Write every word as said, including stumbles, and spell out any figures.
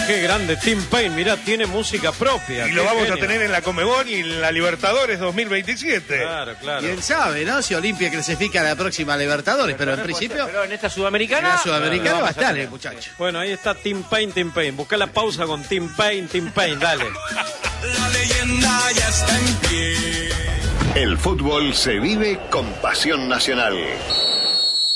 Qué grande Tim Payne, mirá, tiene música propia. Y lo Qué vamos genio. a tener en la Conmebol y en la Libertadores dos mil veintisiete. Claro, claro. Quién sabe, ¿no? Si Olimpia clasifica a la próxima Libertadores, pero en principio, Pero en esta sudamericana. en la sudamericana Claro, va a vamos a estar tener. el muchacho. Bueno, ahí está Tim Payne, Tim Payne. Busca la pausa con Tim Payne, Tim Payne, dale. La leyenda ya está en pie. El fútbol se vive con pasión nacional.